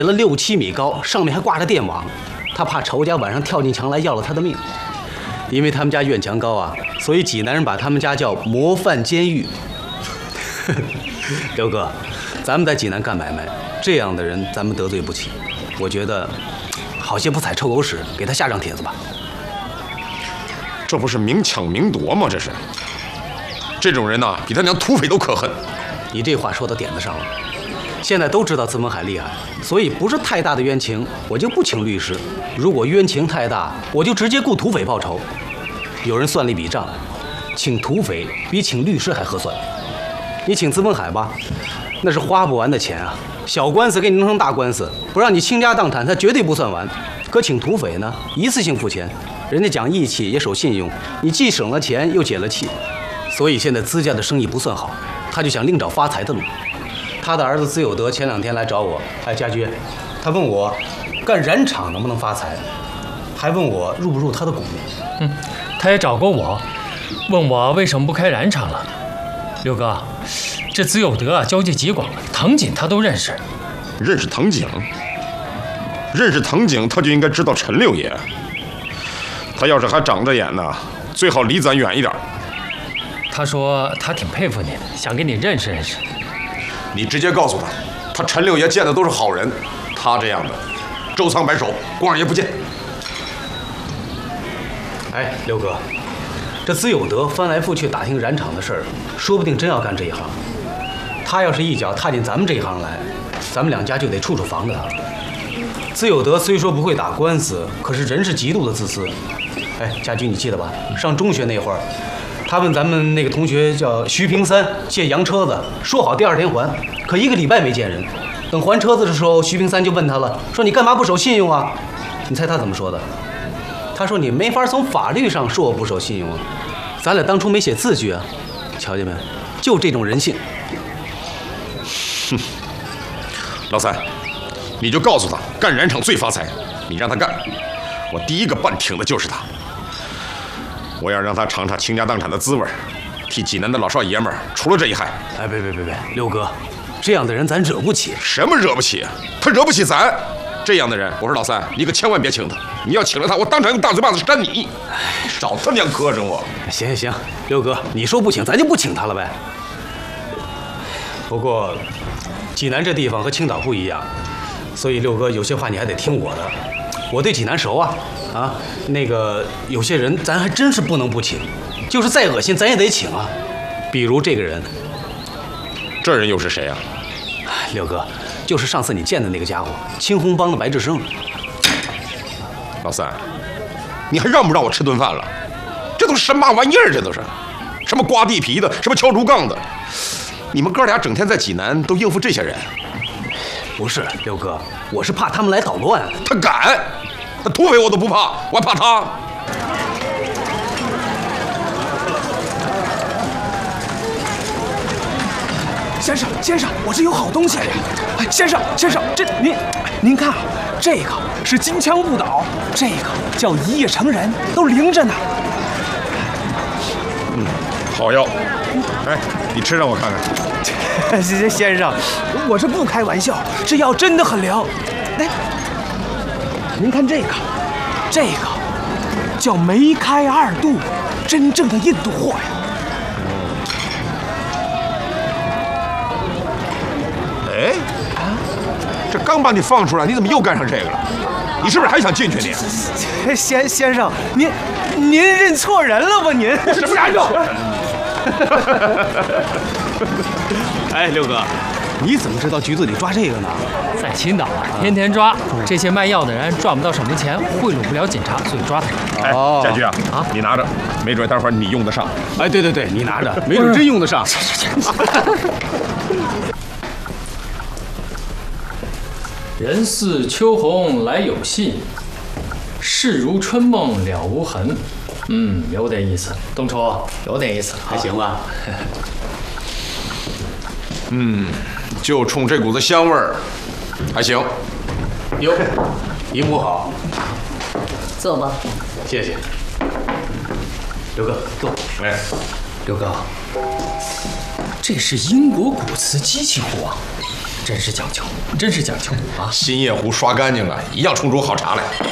了6、7米高，上面还挂着电网。他怕仇家晚上跳进墙来要了他的命。因为他们家院墙高啊，所以济南人把他们家叫模范监狱。刘哥，咱们在济南干买卖，这样的人咱们得罪不起。我觉得，好些不踩臭狗屎，给他下张帖子吧。 这不是明抢明夺吗？这是。这种人呐，比他娘土匪都可恨。 你这话说到点子上了。现在都知道曾文海厉害，所以不是太大的冤情，我就不请律师；如果冤情太大，我就直接雇土匪报仇。有人算了一笔账，请土匪比请律师还合算。你请曾文海吧，那是花不完的钱啊！小官司给你弄成大官司，不让你倾家荡产，他绝对不算完。可请土匪呢，一次性付钱，人家讲义气也守信用，你既省了钱又解了气。所以现在资家的生意不算好，他就想另找发财的路。他的儿子资有德前2天来找我，家驹，他问我干染厂能不能发财，还问我入不入他的股。 他也找过我，问我为什么不开染厂了。刘哥，这资有德交际极广，藤井他都认识。 认识藤井？认识藤井，他就应该知道陈六爷。他要是还长着眼呢，最好离咱远一点。 他说他挺佩服你的，想跟你认识认识。 你直接告诉他，他陈六爷见的都是好人，他这样的周仓白首，光也不见。 刘哥，这资有德翻来覆去打听染厂的事儿，说不定真要干这一行。他要是一脚踏进咱们这一行来，咱们2家就得处处防着他。资有德虽说不会打官司，可是人是极度的自私。家驹，你记得吧？上中学那会儿，他问咱们那个同学叫徐平三借洋车子，说好第2天还，可1个礼拜没见人。等还车子的时候，徐平三就问他了，说你干嘛不守信用啊？你猜他怎么说的？他说你没法从法律上说我不守信用啊，咱俩当初没写字据啊，瞧见没？就这种人性。 哼，老三，你就告诉他干染厂最发财，你让他干，我第一个办挺的就是他。我要让他尝尝倾家荡产的滋味，替济南的老少爷们儿除了这一害。 别，刘哥，这样的人咱惹不起。 什么惹不起？他惹不起咱。这样的人，我说老三，你可千万别请他。你要请了他，我当场用大嘴巴子扇你。少他娘磕碜我！ 行，刘哥，你说不请，咱就不请他了呗。不过，济南这地方和青岛不一样，所以六哥有些话你还得听我的。我对济南熟啊，那个有些人咱还真是不能不请，就是再恶心咱也得请啊。比如这个人， 这人又是谁啊？ 六哥，就是上次你见的那个家伙，青红帮的白志生。 老三，你还让不让我吃顿饭了？这都是什么玩意儿？这都是什么刮地皮的，什么敲竹杠的？你们哥俩整天在济南都应付这些人？ 不是，六哥，我是怕他们来捣乱。 他敢？那土匪我都不怕，我还怕他？ 先生，我这有好东西。先生，这您看啊，这个是金枪不倒，这个叫一夜成人，都灵着呢。 好药。哎，你吃让我看看。 先生，我这不开玩笑，这药真的很灵。来，您看这个叫梅开2度，真正的印度货呀。 哎，这刚把你放出来，你怎么又干上这个了？你是不是还想进去你？ 先生，您认错人了吧？您什么人？ 哎，六哥，你怎么知道局子里抓这个呢？ 在青岛啊，天天抓这些卖药的人，赚不到什么钱，贿赂不了警察，所以抓他。 哎，家驹啊，你拿着，没准待会儿你用得上。 哎，对，你拿着，没准真用得上。 人似秋鸿来有信，事如春梦了无痕。有点意思，东楚，有点意思， 还行吧？ 就冲这股子香味儿，还行。 哟，姨母好， 坐吧。 谢谢。刘哥，坐。 哎， 刘哥，这是英国古瓷机器壶啊！ 真是讲究，真是讲究啊！ 新叶壶刷干净了，一样冲出好茶来。